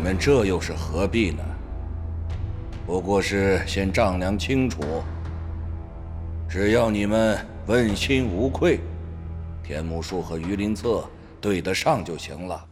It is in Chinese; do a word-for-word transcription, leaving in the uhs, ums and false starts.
们这又是何必呢？不过是先丈量清楚，只要你们问心无愧，天目术和榆林策对得上就行了。